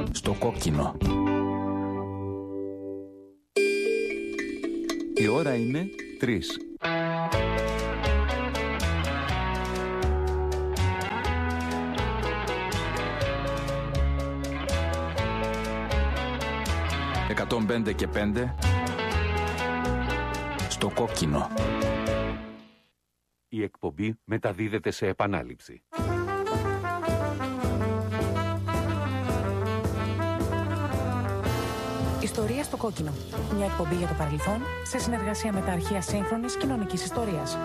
Στο κόκκινο. Η ώρα είναι 3. «105 και 5» στο κόκκινο. Η εκπομπή μεταδίδεται σε επανάληψη. Ιστορία στο κόκκινο. Μια εκπομπή για το παρελθόν σε συνεργασία με τα αρχεία σύγχρονης κοινωνικής ιστορίας.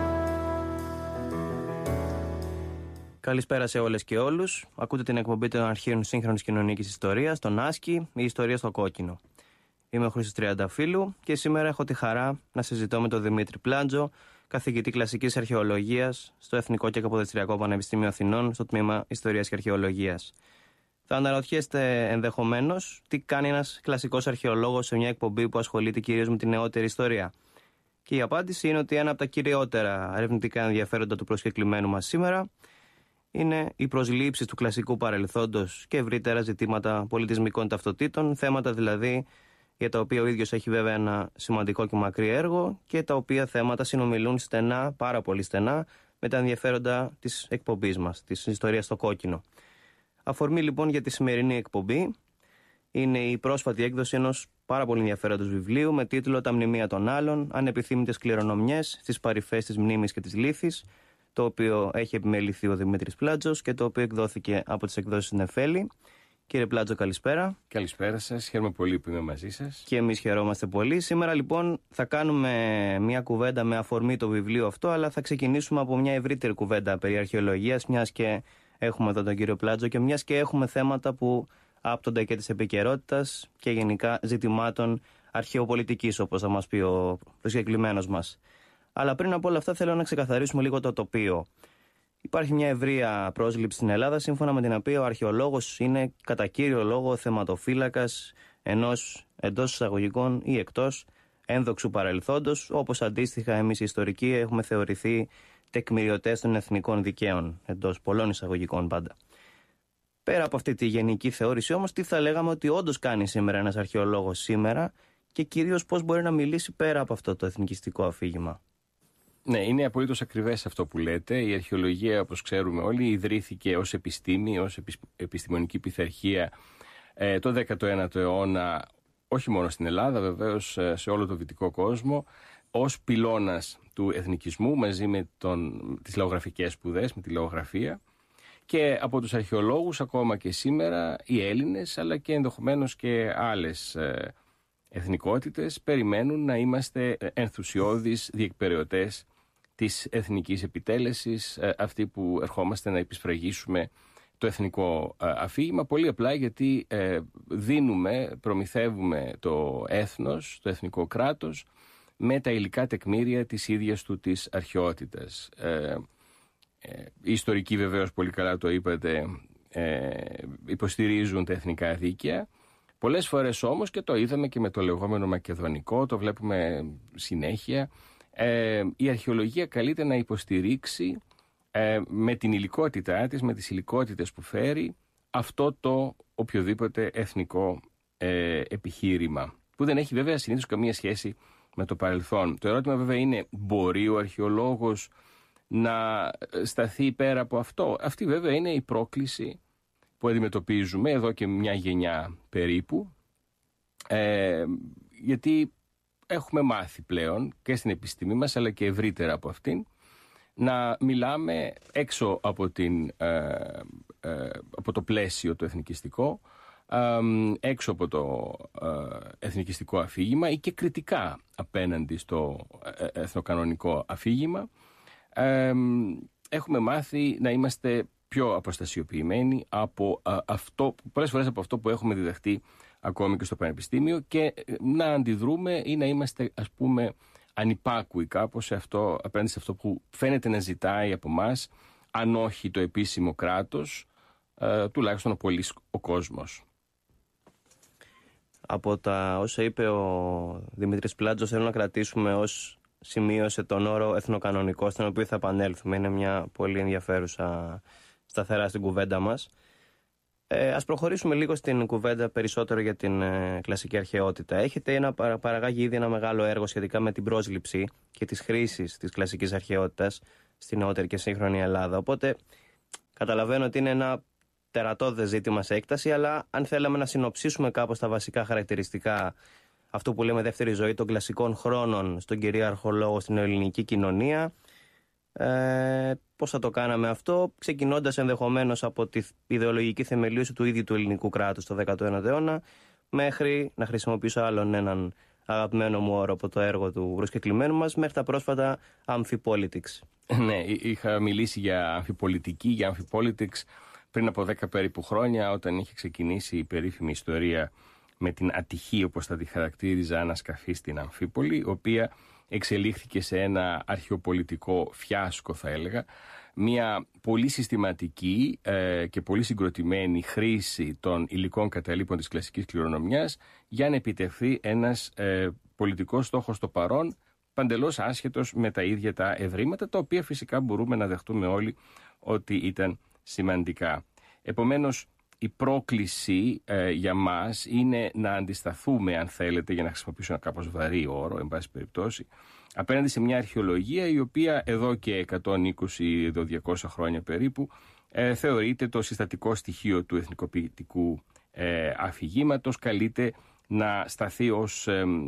Καλησπέρα σε όλες και όλους. Ακούτε την εκπομπή των αρχείων σύγχρονης κοινωνικής ιστορίας, τον Άσκη, η ιστορία στο κόκκινο. Είμαι ο Χρήστος Τριανταφύλου και σήμερα έχω τη χαρά να συζητώ με τον Δημήτρη Πλάντζο, καθηγητή κλασικής αρχαιολογίας στο Εθνικό και Καποδιστριακό Πανεπιστήμιο Αθηνών, στο τμήμα Ιστορίας και Αρχαιολογίας. Θα αναρωτιέστε ενδεχομένως τι κάνει ένας κλασικός αρχαιολόγος σε μια εκπομπή που ασχολείται κυρίως με την νεότερη ιστορία. Και η απάντηση είναι ότι ένα από τα κυριότερα ερευνητικά ενδιαφέροντα του προσκεκλημένου μας σήμερα είναι οι προσλήψεις του κλασικού παρελθόντος και ευρύτερα ζητήματα πολιτισμικών ταυτοτήτων, θέματα δηλαδή για τα οποία ο ίδιος έχει βέβαια ένα σημαντικό και μακρύ έργο και τα οποία θέματα συνομιλούν στενά, πάρα πολύ στενά, με τα ενδιαφέροντα της εκπομπής μας, της ιστορίας στο κόκκινο. Αφορμή λοιπόν για τη σημερινή εκπομπή είναι η πρόσφατη έκδοση ενός πάρα πολύ ενδιαφέροντος βιβλίου με τίτλο «Τα μνημεία των άλλων, ανεπιθύμητες κληρονομιές στις παρυφές της μνήμης και της λύθης», το οποίο έχει επιμεληθεί ο Δημήτρης Πλάτζος και το οποίο εκδόθηκε από τις εκδόσεις Νεφέλη. Κύριε Πλάτζο, καλησπέρα. Καλησπέρα σας, χαίρομαι πολύ που είμαι μαζί σας. Και εμείς χαιρόμαστε πολύ. Σήμερα λοιπόν θα κάνουμε μια κουβέντα με αφορμή το βιβλίο αυτό, αλλά θα ξεκινήσουμε από μια ευρύτερη κουβέντα περί αρχαιολογίας, μιας και έχουμε εδώ τον κύριο Πλάτζο και μιας και έχουμε θέματα που άπτονται και της επικαιρότητας και γενικά ζητημάτων αρχαιοπολιτικής, όπως θα μας πει ο προσκεκλημένος μας. Αλλά πριν από όλα αυτά θέλω να ξεκαθαρίσουμε λίγο το τοπίο. Υπάρχει μια ευρεία πρόσληψη στην Ελλάδα, σύμφωνα με την οποία ο αρχαιολόγος είναι κατά κύριο λόγο θεματοφύλακας ενός εντός εισαγωγικών ή εκτός ένδοξου παρελθόντος, όπως αντίστοιχα εμείς οι ιστορικοί έχουμε θεωρηθεί τεκμηριωτές των εθνικών δικαίων, εντός πολλών εισαγωγικών πάντα. Πέρα από αυτή τη γενική θεώρηση όμως, τι θα λέγαμε ότι όντως κάνει σήμερα ένας αρχαιολόγος σήμερα και κυρίως πώς μπορεί να μιλήσει πέρα από αυτό το εθνικιστικό αφήγημα. Ναι, είναι απολύτως ακριβές αυτό που λέτε. Η αρχαιολογία, όπως ξέρουμε όλοι, ιδρύθηκε ως επιστήμη, ως επιστημονική πειθαρχία το 19ο αιώνα, όχι μόνο στην Ελλάδα, βεβαίως σε όλο το δυτικό κόσμο, ως πυλώνας του εθνικισμού μαζί με τις λαογραφικές σπουδές, με τη λαογραφία. Και από τους αρχαιολόγους ακόμα και σήμερα οι Έλληνες, αλλά και ενδεχομένως και άλλες εθνικότητες, περιμένουν να είμαστε ενθουσιώδεις διεκπεραιωτές της εθνικής επιτέλεσης, αυτοί που ερχόμαστε να επισφραγίσουμε το εθνικό αφήγημα, πολύ απλά γιατί προμηθεύουμε το έθνος, το εθνικό κράτος, με τα υλικά τεκμήρια της ίδιας του της αρχαιότητας. Οι ιστορικοί βεβαίως, πολύ καλά το είπατε, υποστηρίζουν τα εθνικά δίκαια. Πολλές φορές όμως, και το είδαμε και με το λεγόμενο μακεδονικό, το βλέπουμε συνέχεια, η αρχαιολογία καλείται να υποστηρίξει με την υλικότητά της, με τις υλικότητες που φέρει, αυτό το οποιοδήποτε εθνικό επιχείρημα, που δεν έχει βέβαια συνήθως καμία σχέση με το παρελθόν. Το ερώτημα βέβαια είναι, μπορεί ο αρχαιολόγος να σταθεί πέρα από αυτό? Αυτή βέβαια είναι η πρόκληση που αντιμετωπίζουμε εδώ και μια γενιά περίπου, γιατί έχουμε μάθει πλέον και στην επιστήμη μας, αλλά και ευρύτερα από αυτήν, να μιλάμε έξω από το πλαίσιο το εθνικιστικό, έξω από το εθνικιστικό αφήγημα ή και κριτικά απέναντι στο εθνοκανονικό αφήγημα. Έχουμε μάθει να είμαστε πιο αποστασιοποιημένοι από πολλές φορές από αυτό που έχουμε διδαχτεί ακόμη και στο πανεπιστήμιο, και να αντιδρούμε ή να είμαστε, ας πούμε, ανυπάκουοι κάπως απέναντι σε αυτό που φαίνεται να ζητάει από μας, αν όχι το επίσημο κράτος, τουλάχιστον ο κόσμος. Από τα όσα είπε ο Δημήτρης Πλάτζος, θέλω να κρατήσουμε ως σημείωσε τον όρο εθνοκανονικό, στον οποίο θα επανέλθουμε. Είναι μια πολύ ενδιαφέρουσα σταθερά στην κουβέντα μας. Ας προχωρήσουμε λίγο στην κουβέντα περισσότερο για την κλασική αρχαιότητα. Έχετε παραγάγει ήδη ένα μεγάλο έργο σχετικά με την πρόσληψη και τις χρήσεις της κλασικής αρχαιότητας στην νεότερη και σύγχρονη Ελλάδα. Οπότε καταλαβαίνω ότι είναι ένα τερατώδες ζήτημα σε έκταση, αλλά αν θέλαμε να συνοψίσουμε κάπως τα βασικά χαρακτηριστικά αυτού που λέμε δεύτερη ζωή των κλασικών χρόνων στον κυρίαρχο λόγο στην ελληνική κοινωνία, πώς θα το κάναμε αυτό, ξεκινώντας ενδεχομένως από τη ιδεολογική θεμελίωση του ίδιου του ελληνικού κράτους το 19ο αιώνα, μέχρι, να χρησιμοποιήσω άλλον έναν αγαπημένο μου όρο από το έργο του προσκεκλημένου μας, μέχρι τα πρόσφατα Amphipolitics. Ναι, είχα μιλήσει για αμφιπολιτική, για Amphipolitics πριν από 10 περίπου χρόνια, όταν είχε ξεκινήσει η περίφημη ιστορία με την ατυχή, όπως θα τη χαρακτήριζα, ανασκαφή στην Αμφίπολη, η οποία εξελίχθηκε σε ένα αρχαιοπολιτικό φιάσκο, θα έλεγα. Μια πολύ συστηματική και πολύ συγκροτημένη χρήση των υλικών καταλήπων της κλασικής κληρονομιάς για να επιτευχθεί ένας πολιτικός στόχος στο παρόν, παντελώς άσχετος με τα ίδια τα ευρήματα, τα οποία φυσικά μπορούμε να δεχτούμε όλοι ότι ήταν σημαντικά. Επομένως, η πρόκληση για μας είναι να αντισταθούμε, αν θέλετε, για να χρησιμοποιήσω ένα κάπως βαρύ όρο, εν πάση περιπτώσει, απέναντι σε μια αρχαιολογία η οποία εδώ και 120-200 χρόνια περίπου θεωρείται το συστατικό στοιχείο του εθνικοποιητικού αφηγήματος, καλείται να σταθεί ως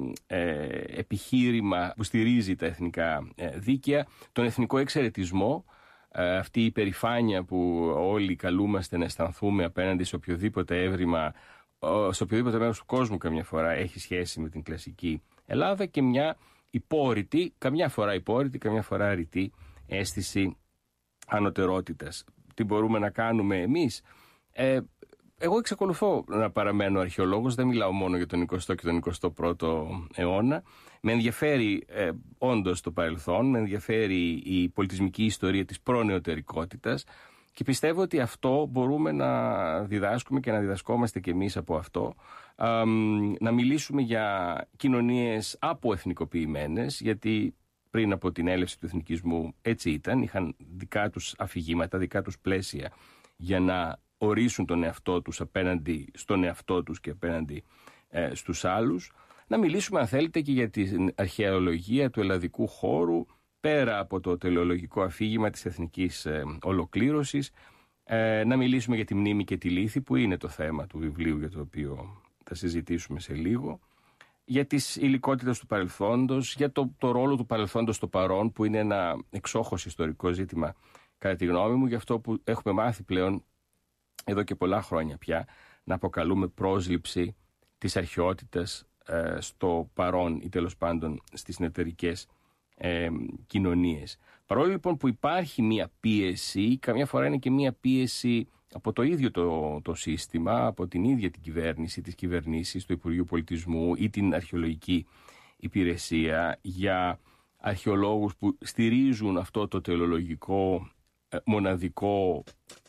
επιχείρημα που στηρίζει τα εθνικά δίκαια, τον εθνικό εξαιρετισμό, αυτή η υπερηφάνεια που όλοι καλούμαστε να αισθανθούμε απέναντι σε οποιοδήποτε έβριμα, σε οποιοδήποτε μέρος του κόσμου καμιά φορά έχει σχέση με την κλασική Ελλάδα, και μια υπόρρητη, καμιά φορά υπόρρητη, καμιά φορά αρρητή αίσθηση ανωτερότητας. Τι μπορούμε να κάνουμε εμείς? Εγώ εξακολουθώ να παραμένω αρχαιολόγος, δεν μιλάω μόνο για τον 20ο και τον 21ο αιώνα. Με ενδιαφέρει όντως το παρελθόν, με ενδιαφέρει η πολιτισμική ιστορία της προνεωτερικότητας και πιστεύω ότι αυτό μπορούμε να διδάσκουμε και να διδασκόμαστε κι εμείς από αυτό. Να μιλήσουμε για κοινωνίες αποεθνικοποιημένες, γιατί πριν από την έλευση του εθνικισμού έτσι ήταν, είχαν δικά τους αφηγήματα, δικά τους πλαίσια για να ορίσουν τον εαυτό τους απέναντι στον εαυτό τους και απέναντι στους άλλους. Να μιλήσουμε, αν θέλετε, και για την αρχαιολογία του ελλαδικού χώρου, πέρα από το τελεολογικό αφήγημα της εθνικής ολοκλήρωσης. Να μιλήσουμε για τη μνήμη και τη λύθη, που είναι το θέμα του βιβλίου για το οποίο θα συζητήσουμε σε λίγο. Για τις υλικότητες του παρελθόντος, για το ρόλο του παρελθόντος στο παρόν, που είναι ένα εξόχως ιστορικό ζήτημα κατά τη γνώμη μου, για αυτό που έχουμε μάθει πλέον εδώ και πολλά χρόνια πια, να αποκαλούμε πρόσληψη της αρχαιότητας στο παρόν ή τέλος πάντων στις νεωτερικές κοινωνίες. Παρόλο λοιπόν που υπάρχει μία πίεση, καμιά φορά είναι και μία πίεση από το ίδιο το σύστημα, από την ίδια την κυβέρνηση, τις κυβερνήσεις, το Υπουργείο Πολιτισμού ή την αρχαιολογική υπηρεσία, για αρχαιολόγους που στηρίζουν αυτό το τελεολογικό, μοναδικό,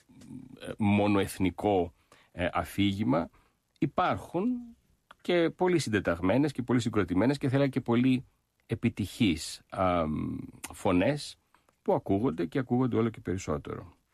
μονοεθνικό αφήγημα. Υπάρχουν και πολύ συντεταγμένες και πολύ συγκροτημένες και θέλω και πολύ επιτυχείς φωνές που ακούγονται και ακούγονται όλο και περισσότερο.